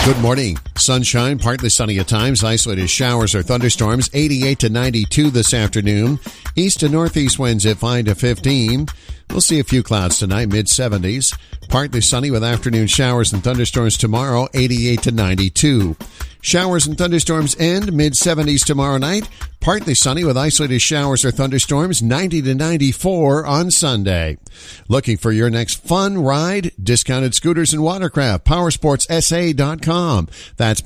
Good morning. Sunshine, partly sunny at times, isolated showers or thunderstorms, 88 to 92 this afternoon. East to northeast winds at 5 to 15. We'll see a few clouds tonight, mid-70s. Partly sunny with afternoon showers and thunderstorms tomorrow, 88 to 92. Showers and thunderstorms end mid-70s tomorrow night. Partly sunny with isolated showers or thunderstorms, 90 to 94 on Sunday. Looking for your next fun ride? Discounted scooters and watercraft. PowersportsSA.com. That's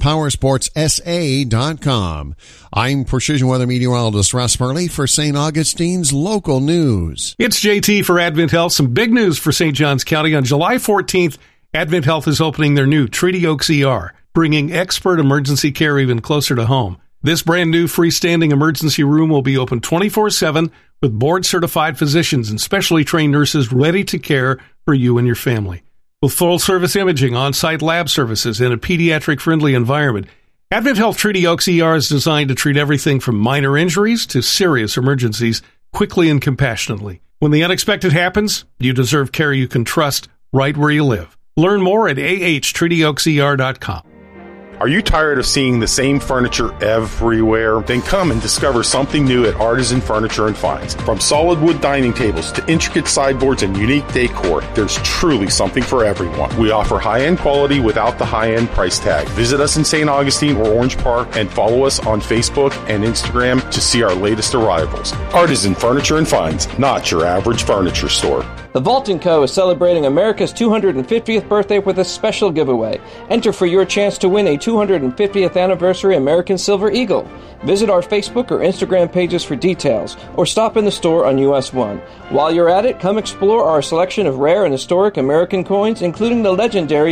PowersportsSA.com. I'm Precision Weather Meteorologist Russ Murley for St. Augustine's Local News. It's JT for Advent Health. Some big news for St. Johns County. On July 14th, Advent Health is opening their new Treaty Oaks ER, bringing expert emergency care even closer to home. This brand new freestanding emergency room will be open 24/7 with board-certified physicians and specially trained nurses ready to care for you and your family. With full-service imaging, on-site lab services, and a pediatric-friendly environment, Advent Health Treaty Oaks ER is designed to treat everything from minor injuries to serious emergencies quickly and compassionately. When the unexpected happens, you deserve care you can trust right where you live. Learn more at ahtreatyoakser.com. Are you tired of seeing the same furniture everywhere? Then come and discover something new at Artisan Furniture and Finds. From solid wood dining tables to intricate sideboards and unique decor, there's truly something for everyone. We offer high-end quality without the high-end price tag. Visit us in St. Augustine or Orange Park and follow us on Facebook and Instagram to see our latest arrivals. Artisan Furniture and Finds, not your average furniture store. The Vault & Co. is celebrating America's 250th birthday with a special giveaway. Enter for your chance to win a 250th anniversary American Silver Eagle. Visit our Facebook or Instagram pages for details, or stop in the store on US 1. While you're at it, come explore our selection of rare and historic American coins, including the legendary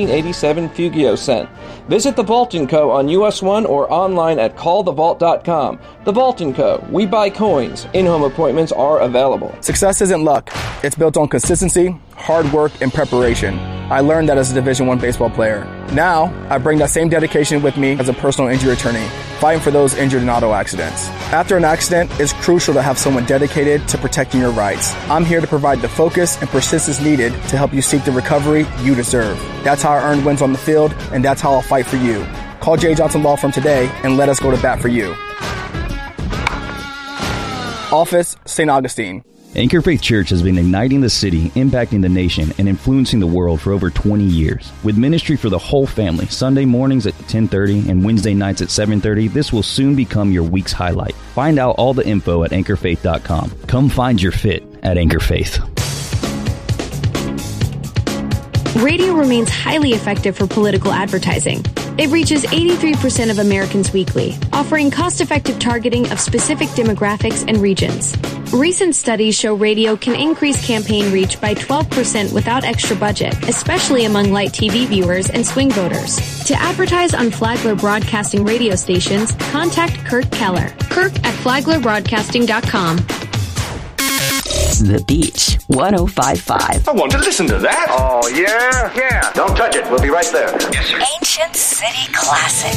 1787 Fugio cent. Visit The Vault & Co. on US 1 or online at callthevault.com. The Vault & Co. We buy coins. In-home appointments are available. Success isn't luck. It's built on consistency, hard work, and preparation. I learned that as a Division I baseball player. Now, I bring that same dedication with me as a personal injury attorney, fighting for those injured in auto accidents. After an accident, it's crucial to have someone dedicated to protecting your rights. I'm here to provide the focus and persistence needed to help you seek the recovery you deserve. That's how I earned wins on the field, and that's how I'll fight for you. Call J. Johnson Law Firm today and let us go to bat for you. Office, St. Augustine. Anchor Faith Church has been igniting the city, impacting the nation, and influencing the world for over 20 years. With ministry for the whole family, Sunday mornings at 10:30 and Wednesday nights at 7:30, this will soon become your week's highlight. Find out all the info at anchorfaith.com. Come find your fit at Anchor Faith. Radio remains highly effective for political advertising. It reaches 83% of Americans weekly, offering cost-effective targeting of specific demographics and regions. Recent studies show radio can increase campaign reach by 12% without extra budget, especially among light TV viewers and swing voters. To advertise on Flagler Broadcasting radio stations, contact Kirk Keller. Kirk at flaglerbroadcasting.com. The Beach 105.5. I want to listen to that. Oh, yeah? Yeah. Don't touch it. We'll be right there. Yes, sir. Ancient City Classic.